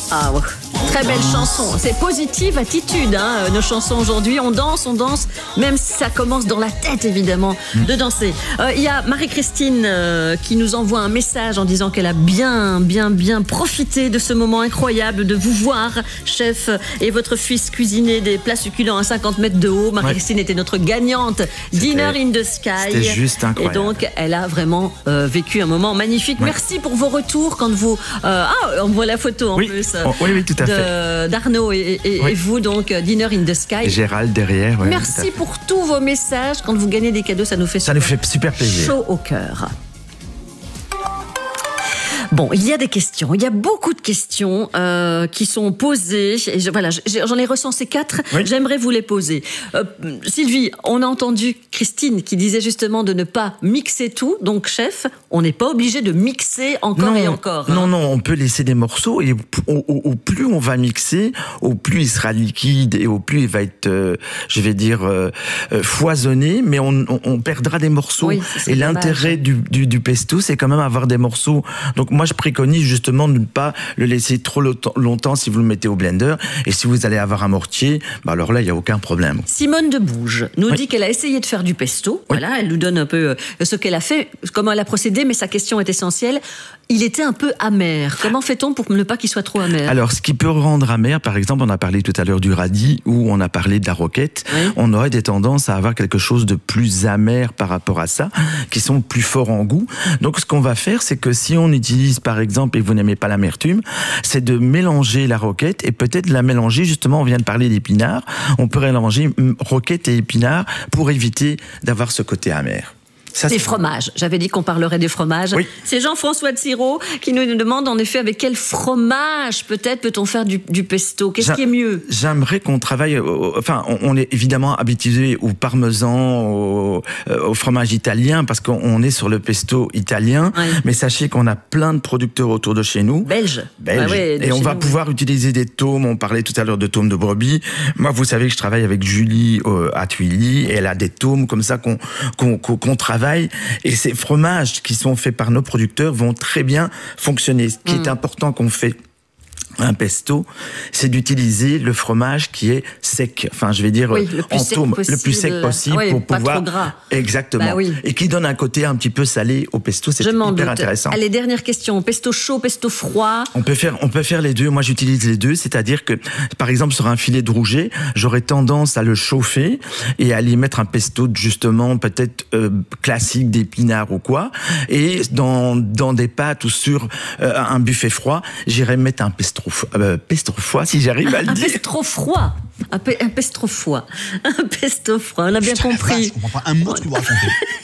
Ah ouais. Très belle chanson. C'est positive attitude, hein, nos chansons aujourd'hui. On danse, même si ça commence dans la tête, évidemment, de danser. Il y a Marie-Christine qui nous envoie un message en disant qu'elle a bien profité de ce moment incroyable de vous voir, chef, et votre fils cuisiner des plats succulents à 50 mètres de haut. Marie-Christine était notre gagnante. Dinner in the Sky. C'était juste incroyable. Et donc, elle a vraiment vécu un moment magnifique. Merci pour vos retours quand vous... on voit la photo en plus. Oui, tout à fait. D'Arnaud et vous, donc Dinner in the Sky. Et Gérald derrière. Merci pour tous vos messages. Quand vous gagnez des cadeaux, ça nous fait super plaisir. Chaud au cœur. Bon, il y a des questions. Il y a beaucoup de questions qui sont posées. Et j'en ai recensé 4. Oui. J'aimerais vous les poser. Sylvie, on a entendu Christine qui disait justement de ne pas mixer tout. Donc, chef, on n'est pas obligé de mixer encore et encore. Non, on peut laisser des morceaux. Et au plus on va mixer, au plus il sera liquide et au plus il va être, foisonné. Mais on perdra des morceaux. Oui, et l'intérêt du pesto, c'est quand même avoir des morceaux. Donc, moi, je préconise justement de ne pas le laisser trop longtemps si vous le mettez au blender. Et si vous allez avoir un mortier, alors là, il n'y a aucun problème. Simone de Bouge nous dit qu'elle a essayé de faire du pesto. Voilà, elle nous donne un peu ce qu'elle a fait, comment elle a procédé, mais sa question est essentielle. Il était un peu amer. Comment fait-on pour ne pas qu'il soit trop amer? Alors, ce qui peut rendre amer, par exemple, on a parlé tout à l'heure du radis ou on a parlé de la roquette. Oui. On aurait des tendances à avoir quelque chose de plus amer par rapport à ça, qui sont plus forts en goût. Donc, ce qu'on va faire, c'est que si on utilise, par exemple, et vous n'aimez pas l'amertume, c'est de mélanger la roquette et peut-être la mélanger, justement, on vient de parler d'épinards, on peut mélanger roquette et épinards pour éviter d'avoir ce côté amer. Des fromages. J'avais dit qu'on parlerait des fromages. Oui. C'est Jean-François de Sirot qui nous demande en effet avec quel fromage peut-on faire du pesto. Qu'est-ce qui est mieux? J'aimerais qu'on travaille... on est évidemment habitué au parmesan, au fromage italien parce qu'on est sur le pesto italien. Oui. Mais sachez qu'on a plein de producteurs autour de chez nous. Belges. Et on va pouvoir utiliser des tômes. On parlait tout à l'heure de tômes de brebis. Moi, vous savez que je travaille avec Julie à Tuilly et elle a des tômes comme ça qu'on travaille. Et ces fromages qui sont faits par nos producteurs vont très bien fonctionner. Ce qui est important qu'on fait un pesto, c'est d'utiliser le fromage qui est sec. Enfin, je vais dire en tôme, le plus sec possible pour pouvoir. Pas trop gras. Exactement. Et qui donne un côté un petit peu salé au pesto. C'est hyper intéressant. Allez, dernière question. Pesto chaud, pesto froid. On peut faire les deux. Moi, j'utilise les deux. C'est-à-dire que, par exemple, sur un filet de rouget, j'aurais tendance à le chauffer et à y mettre un pesto justement peut-être classique d'épinards ou quoi. Et dans des pâtes ou sur un buffet froid, j'irais mettre un pesto froid, si j'arrive à le dire. Un pesto froid. Un pesto froid. Un pesto froid. On a bien compris. Je comprends pas un mot de ce que vous racontez.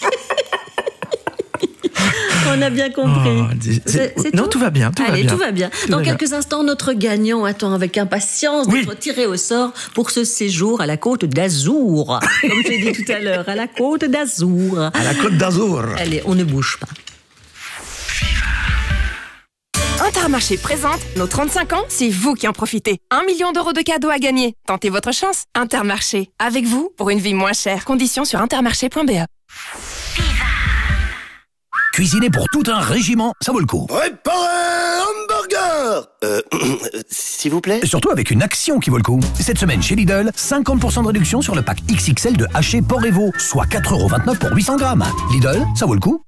On a bien compris. Non, tout va bien. Tout va bien. Dans quelques instants, notre gagnant attend avec impatience d'être tiré au sort pour ce séjour à la Côte d'Azur. Comme je l'ai dit tout à l'heure, à la Côte d'Azur. À la Côte d'Azur. Allez, on ne bouge pas. Intermarché présente nos 35 ans, c'est vous qui en profitez. 1 million d'euros de cadeaux à gagner. Tentez votre chance. Intermarché, avec vous pour une vie moins chère. Conditions sur intermarché.be. Cuisiner pour tout un régiment, ça vaut le coup. Préparez hamburger s'il vous plaît. Surtout avec une action qui vaut le coup. Cette semaine chez Lidl, 50% de réduction sur le pack XXL de haché porc et veau, soit 4,29€ pour 800 grammes. Lidl, ça vaut le coup.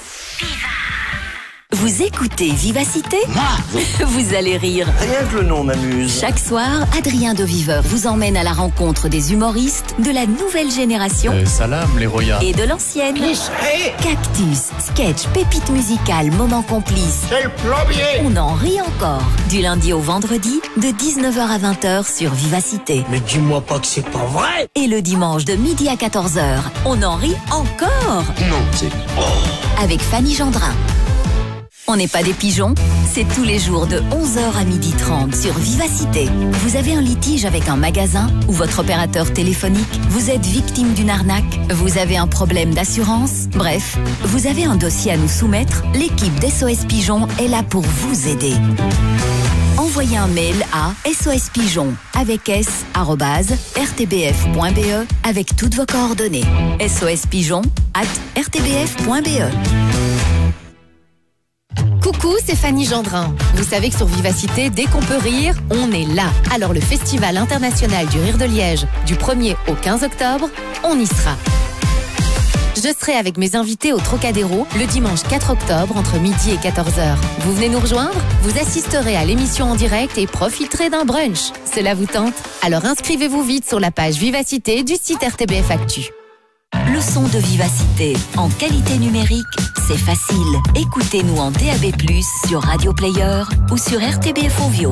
Vous écoutez Vivacité ? Vous allez rire. Rien que le nom m'amuse. Chaque soir, Adrien de Viveur vous emmène à la rencontre des humoristes de la nouvelle génération salam les royas et de l'ancienne. Cactus, sketch, pépites musicales, moments complices. C'est le plombier. On en rit encore. Du lundi au vendredi, de 19h à 20h sur Vivacité. Mais dis-moi pas que c'est pas vrai. Et le dimanche de midi à 14h, on en rit encore. Non, c'est... Avec Fanny Gendrin. On n'est pas des pigeons, c'est tous les jours de 11h à 12h30 sur Vivacité. Vous avez un litige avec un magasin ou votre opérateur téléphonique, vous êtes victime d'une arnaque, vous avez un problème d'assurance, bref, vous avez un dossier à nous soumettre, l'équipe d'SOS Pigeon est là pour vous aider. Envoyez un mail à sospigeon avec s@rtbf.be avec toutes vos coordonnées. sospigeon@rtbf.be. Coucou, c'est Fanny Gendrin. Vous savez que sur Vivacité, dès qu'on peut rire, on est là. Alors le Festival international du rire de Liège, du 1er au 15 octobre, on y sera. Je serai avec mes invités au Trocadéro le dimanche 4 octobre entre midi et 14h. Vous venez nous rejoindre? Vous assisterez à l'émission en direct et profiterez d'un brunch. Cela vous tente? Alors inscrivez-vous vite sur la page Vivacité du site RTBF Actu. Le son de Vivacité en qualité numérique, c'est facile. Écoutez-nous en DAB+, sur Radio Player ou sur RTBF Ovio.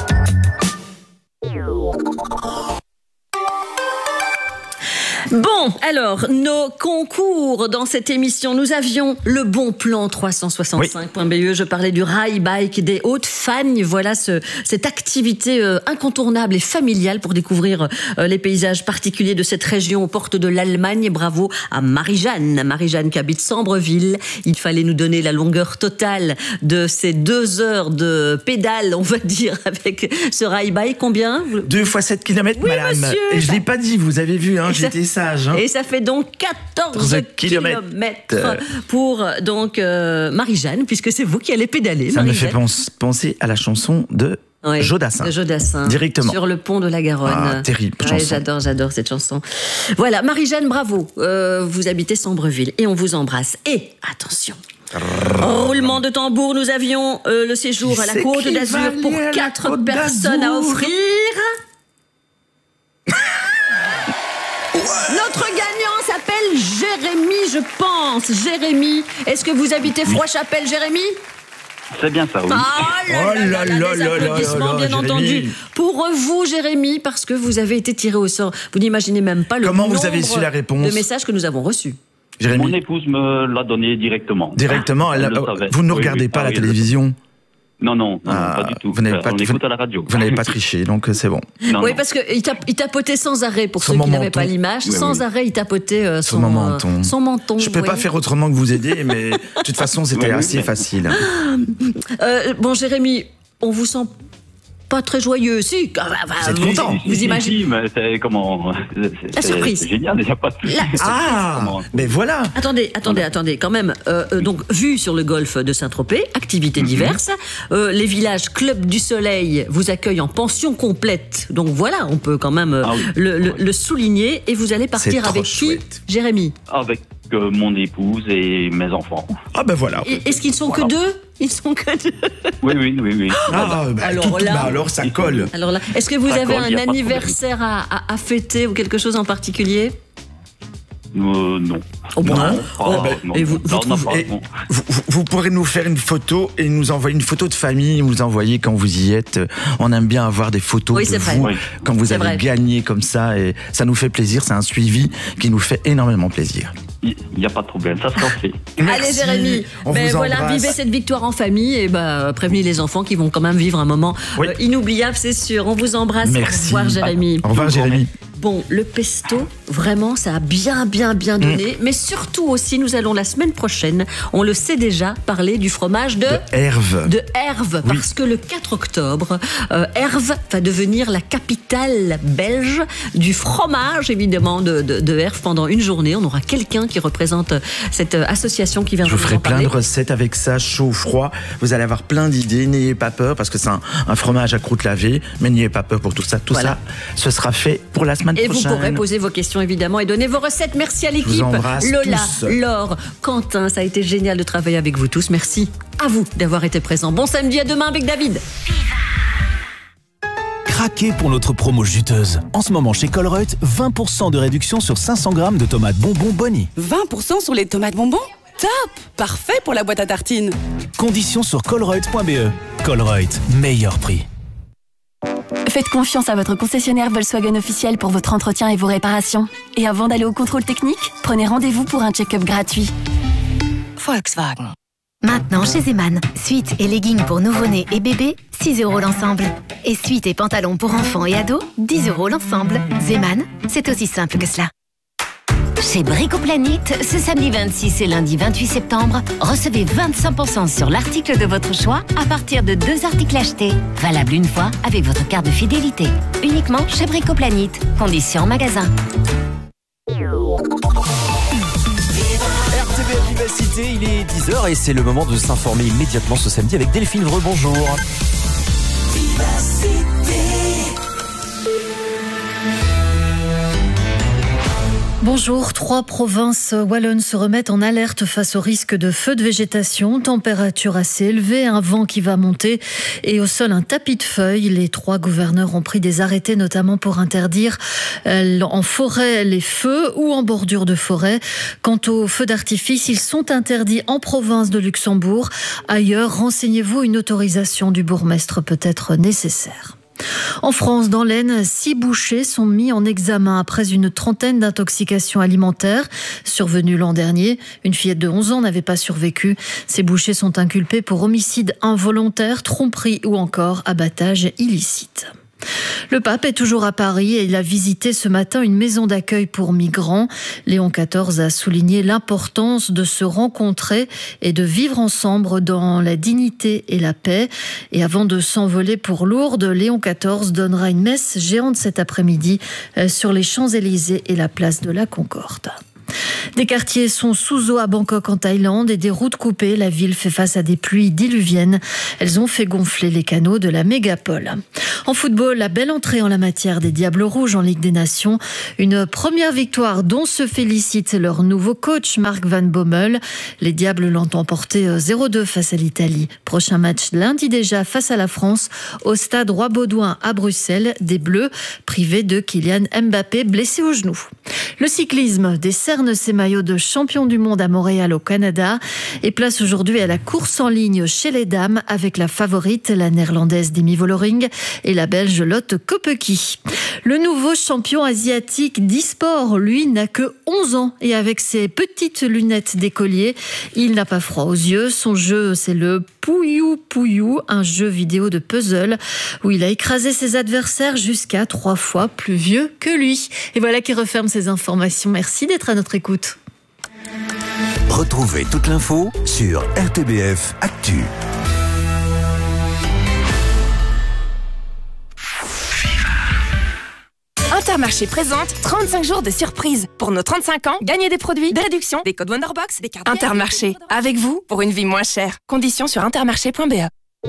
Bon, alors, nos concours dans cette émission, nous avions le bon plan 365.be, je parlais du rail bike des Hautes-Fagnes, voilà cette activité incontournable et familiale pour découvrir les paysages particuliers de cette région aux portes de l'Allemagne. Bravo à Marie-Jeanne qui habite Sambreville. Il fallait nous donner la longueur totale de ces 2 heures de pédale, on va dire, avec ce rail bike. Combien? 2 fois 7 km, oui, madame. Monsieur. Et je l'ai pas dit, vous avez vu, hein, j'étais sage. Hein. Et ça fait donc 14 kilomètres pour donc Marie-Jeanne, puisque c'est vous qui allez pédaler. Ça me fait penser à la chanson de Jodassin. De Jodassin. Directement. Sur le pont de la Garonne. Ah, terrible chanson. J'adore cette chanson. Voilà, Marie-Jeanne, bravo. Vous habitez Sambreville et on vous embrasse. Et attention. Roulement de tambour, nous avions le séjour à la Côte d'Azur pour 4 personnes à offrir. Notre gagnant s'appelle Jérémy, je pense. Jérémy, est-ce que vous habitez Froid-Chapelle, Jérémy? C'est bien ça, oui. Des applaudissements, bien entendu. Pour vous, Jérémy, parce que vous avez été tiré au sort. Vous n'imaginez même pas le nombre vous avez su la réponse de messages que nous avons reçus. Jérémy. Mon épouse me l'a donné directement. Directement, vous ne regardez pas la télévision? Non, pas du tout. On écoute à la radio. Vous n'avez pas triché, donc c'est bon. Oui, parce qu'il tapotait sans arrêt, pour ceux qui n'avaient pas l'image, sans arrêt, il tapotait son menton. Je ne peux pas faire autrement que vous aider, mais de toute façon, c'était assez facile. Bon, Jérémy, on vous sent pas très joyeux, si. Vous êtes content. Vous imaginez. Mais c'est comment. La surprise. C'est génial, il n'y a pas de souci. Mais voilà. Attendez, quand même. Donc, vue sur le golfe de Saint-Tropez, activités diverses. Les villages Club du Soleil vous accueillent en pension complète. Donc voilà, on peut quand même le souligner. Et vous allez partir avec qui, Jérémy? Avec mon épouse et mes enfants. Ah ben voilà. Est-ce qu'ils ne sont que 2? Ils sont que 2. Oui. Alors ça colle. Alors là, est-ce que vous avez un anniversaire à fêter ou quelque chose en particulier? Non. Vous pourrez nous faire une photo et nous envoyer une photo de famille, vous envoyer quand vous y êtes. On aime bien avoir des photos de vous quand vous avez gagné comme ça et ça nous fait plaisir. C'est un suivi qui nous fait énormément plaisir. Il n'y a pas de problème, ça sera fait. Allez Jérémy, vivez cette victoire en famille et prévenez les enfants qui vont quand même vivre un moment inoubliable, c'est sûr. On vous embrasse. Merci. Au revoir Jérémy. Au revoir Jérémy. Bon, le pesto, vraiment, ça a bien donné. Mais surtout aussi, nous allons la semaine prochaine, on le sait déjà, parler du fromage de Herve. De Herve, parce que le 4 octobre, Herve va devenir la capitale belge du fromage, évidemment, de Herve pendant une journée. On aura quelqu'un qui représente cette association qui vient de nous en parler. Je vous ferai plein de recettes avec ça, chaud, froid. Vous allez avoir plein d'idées. N'ayez pas peur, parce que c'est un fromage à croûte lavée. Mais n'ayez pas peur pour tout ça. Tout ça, ce sera fait pour la semaine prochaine. Et vous pourrez poser vos questions, évidemment, et donner vos recettes. Merci à l'équipe. Lola, Laure, Quentin, ça a été génial de travailler avec vous tous. Merci à vous d'avoir été présents. Bon samedi, à demain avec David. Craquez pour notre promo juteuse. En ce moment, chez Colruyt, 20% de réduction sur 500 grammes de tomates bonbons Bonnie. 20% sur les tomates bonbons? Top! Parfait pour la boîte à tartines. Conditions sur colruyt.be. Colruyt, meilleur prix. Faites confiance à votre concessionnaire Volkswagen officiel pour votre entretien et vos réparations. Et avant d'aller au contrôle technique, prenez rendez-vous pour un check-up gratuit. Volkswagen. Maintenant chez Zeman, suites et leggings pour nouveau-nés et bébés, 6 € l'ensemble. Et suites et pantalons pour enfants et ados, 10 € l'ensemble. Zeman, c'est aussi simple que cela. Chez Bricoplanite, ce samedi 26 et lundi 28 septembre, recevez 25% sur l'article de votre choix à partir de 2 articles achetés. Valable une fois avec votre carte de fidélité. Uniquement chez Bricoplanite. Conditions en magasin. RTBF Vivacité, il est 10h et c'est le moment de s'informer immédiatement ce samedi avec Delphine Vreux. Bonjour. Bonjour, 3 provinces wallonnes se remettent en alerte face au risque de feux de végétation, température assez élevée, un vent qui va monter et au sol un tapis de feuilles. Les 3 gouverneurs ont pris des arrêtés notamment pour interdire en forêt les feux ou en bordure de forêt. Quant aux feux d'artifice, ils sont interdits en province de Luxembourg. Ailleurs, renseignez-vous, une autorisation du bourgmestre peut être nécessaire. En France, dans l'Aisne, 6 bouchers sont mis en examen après une trentaine d'intoxications alimentaires survenues l'an dernier. Une fillette de 11 ans n'avait pas survécu. Ces bouchers sont inculpés pour homicide involontaire, tromperie ou encore abattage illicite. Le pape est toujours à Paris et il a visité ce matin une maison d'accueil pour migrants. Léon XIV a souligné l'importance de se rencontrer et de vivre ensemble dans la dignité et la paix. Et avant de s'envoler pour Lourdes, Léon XIV donnera une messe géante cet après-midi sur les Champs-Élysées et la place de la Concorde. Des quartiers sont sous eau à Bangkok en Thaïlande et des routes coupées. La ville fait face à des pluies diluviennes. Elles ont fait gonfler les canaux de la mégapole. En football, la belle entrée en la matière des Diables Rouges en Ligue des Nations. Une première victoire dont se félicite leur nouveau coach Mark Van Bommel. Les Diables l'ont emporté 0-2 face à l'Italie. Prochain match lundi déjà face à la France au stade Roi-Baudouin à Bruxelles. Des Bleus privés de Kylian Mbappé blessé au genou. Le cyclisme décerne ses maillots de champion du monde à Montréal au Canada et place aujourd'hui à la course en ligne chez les dames avec la favorite, la néerlandaise Demi Vollering et la belge Lotte Kopecky. Le nouveau champion asiatique d'e-sport, lui, n'a que 11 ans et avec ses petites lunettes d'écolier, il n'a pas froid aux yeux. Son jeu, c'est le Puyo Puyo, un jeu vidéo de puzzle où il a écrasé ses adversaires jusqu'à 3 fois plus vieux que lui. Et voilà qui referme ces informations. Merci d'être à notre écoute. Retrouvez toute l'info sur RTBF Actu. Intermarché présente 35 jours de surprise. Pour nos 35 ans, gagnez des produits, des réductions, des codes Wonderbox, des cartes. Intermarché, avec vous pour une vie moins chère. Conditions sur intermarché.be.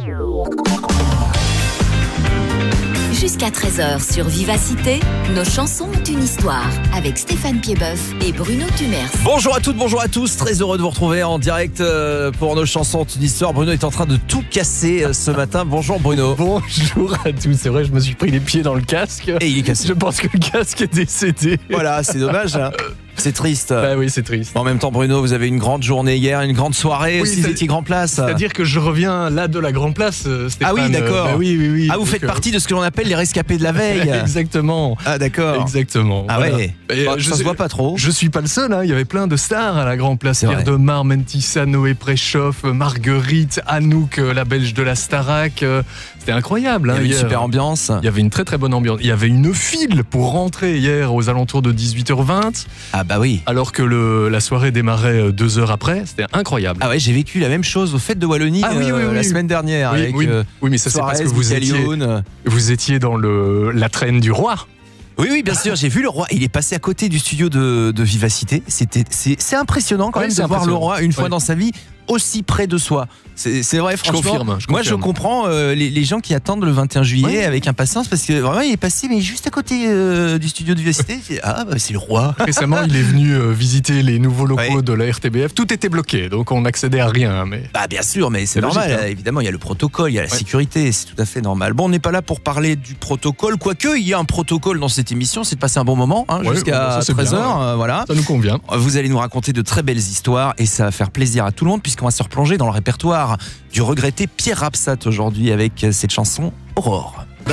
Jusqu'à 13h sur Vivacité, nos chansons ont une histoire avec Stéphane Piedboeuf et Bruno Tumers. Bonjour à toutes, bonjour à tous. Très heureux de vous retrouver en direct pour nos chansons ont une histoire. Bruno est en train de tout casser ce matin. Bonjour Bruno. Bonjour à tous. C'est vrai, je me suis pris les pieds dans le casque. Et il est cassé. Je pense que le casque est décédé. Voilà, c'est dommage. Hein. C'est triste. Bah oui, c'est triste. En même temps, Bruno, vous avez une grande journée hier, une grande soirée aussi, vous étiez Grand Place. C'est-à-dire que je reviens là de la Grand Place, Stéphane. Ah oui, d'accord. Oui. Ah, vous faites partie de ce que l'on appelle les rescapés de la veille. Exactement. Ah, d'accord. Exactement. Ah voilà. ouais. Ça se voit pas trop. Je suis pas le seul, hein. Il y avait plein de stars à la Grand Place. Pierre vrai. Demar, Mentissa, Noé Préchoff, Marguerite, Anouk, la Belge de la Starac. C'était incroyable. Il y avait hier. une super ambiance. Il y avait une très très bonne ambiance. Il y avait une file pour rentrer hier aux alentours de 18h20. Ah bah oui. Alors que la soirée démarrait 2 heures après. C'était incroyable. Ah ouais, j'ai vécu la même chose aux fêtes de Wallonie la semaine dernière. Oui, mais ça c'est parce que vous étiez dans la traîne du roi. Oui, bien sûr, j'ai vu le roi. Il est passé à côté du studio de Vivacité. C'est impressionnant quand même de voir le roi une fois dans sa vie aussi près de soi. C'est vrai, franchement. Je confirme. Moi, je comprends les gens qui attendent le 21 juillet avec impatience parce que vraiment, il est passé mais juste à côté du studio de Vivacité. C'est le roi. Récemment, il est venu visiter les nouveaux locaux de la RTBF. Tout était bloqué, donc on n'accédait à rien. Mais... Bah, bien sûr, mais c'est normal. Logique, hein. Évidemment, il y a le protocole, il y a la sécurité, c'est tout à fait normal. Bon, on n'est pas là pour parler du protocole, quoique il y a un protocole dans cette émission, c'est de passer un bon moment jusqu'à 13h. Voilà. Ça nous convient. Vous allez nous raconter de très belles histoires et ça va faire plaisir à tout le monde puisqu'on va se replonger dans le répertoire du regretté Pierre Rapsat aujourd'hui avec cette chanson Aurore. Danse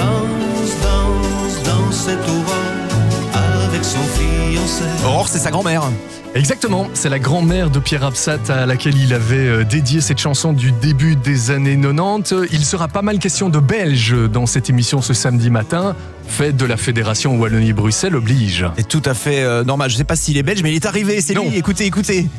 dans cette aurore avec son fiancé. Aurore, c'est sa grand-mère. Exactement, c'est la grand-mère de Pierre Rapsat à laquelle il avait dédié cette chanson du début des années 90. Il sera pas mal question de Belge dans cette émission ce samedi matin. Fête de la Fédération Wallonie-Bruxelles oblige. C'est tout à fait normal. Je sais pas s'il est belge, mais il est arrivé, c'est lui. Écoutez.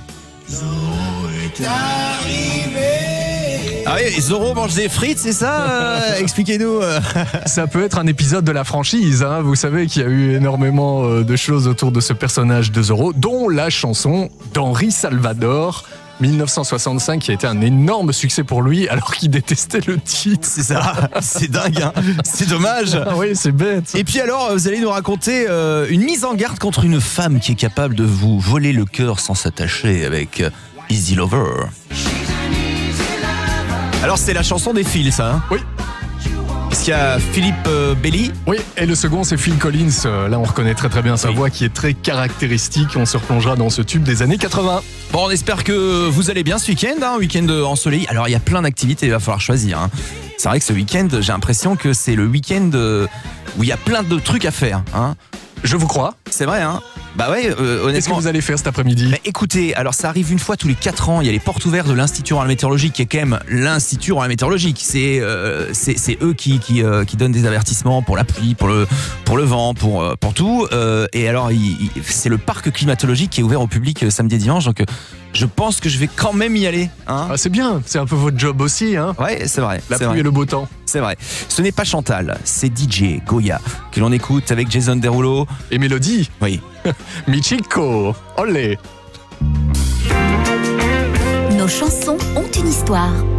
Ah oui, et Zorro mange des frites, c'est ça Expliquez-nous. Ça peut être un épisode de la franchise, hein. Vous savez qu'il y a eu énormément de choses autour de ce personnage de Zorro, dont la chanson d'Henri Salvador, 1965, qui a été un énorme succès pour lui, alors qu'il détestait le titre. C'est ça, c'est dingue, hein. C'est dommage. Ah oui, c'est bête. Et puis alors, vous allez nous raconter une mise en garde contre une femme qui est capable de vous voler le cœur sans s'attacher avec Easy Lover. Alors c'est la chanson des Phils, ça, hein? Oui. Est-ce qu'il y a Philippe Belly? Oui, et le second c'est Phil Collins. Là on reconnaît très très bien sa voix qui est très caractéristique. On se replongera dans ce tube des années 80. Bon, on espère que vous allez bien ce week-end, hein, week-end ensoleillé. Alors il y a plein d'activités, il va falloir choisir, hein. C'est vrai que ce week-end, j'ai l'impression que c'est le week-end où il y a plein de trucs à faire, hein. Je vous crois. C'est vrai, hein. Bah ouais, honnêtement. Qu'est-ce que vous allez faire cet après-midi? Bah écoutez, alors ça arrive une fois tous les 4 ans. Il y a les portes ouvertes de l'Institut Royal Météorologique, qui est quand même l'Institut Royal Météorologique. C'est eux qui donnent des avertissements pour la pluie, pour le vent, pour tout. Et alors, c'est le parc climatologique qui est ouvert au public samedi et dimanche. Donc, je pense que je vais quand même y aller, hein. Ah, c'est bien, c'est un peu votre job aussi, hein. Ouais, c'est vrai. La pluie et le beau temps. C'est vrai. Ce n'est pas Chantal, c'est DJ Goya que l'on écoute avec Jason Derulo et Mélodie. Oui. Michiko, olé. Nos chansons ont une histoire.